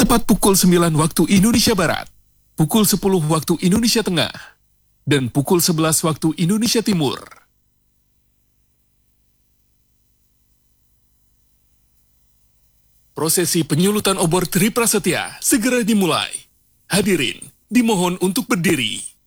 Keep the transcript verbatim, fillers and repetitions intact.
Tepat pukul sembilan waktu Indonesia Barat, pukul sepuluh waktu Indonesia Tengah, dan pukul sebelas waktu Indonesia Timur. Prosesi penyulutan obor Tri Prasetya segera dimulai. Hadirin, dimohon untuk berdiri.